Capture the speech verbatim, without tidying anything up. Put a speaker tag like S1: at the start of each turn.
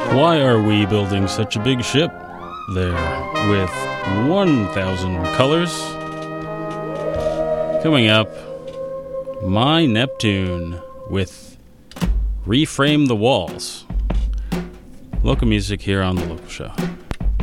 S1: Why are we building such a big ship there with one thousand colors? Coming up, My Neptune with Reframe the Walls. Local music here on The Local Show.